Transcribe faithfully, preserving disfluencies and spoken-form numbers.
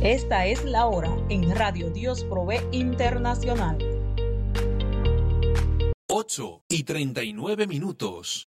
Esta es la hora en Radio Dios Provee Internacional. ocho y treinta y nueve minutos.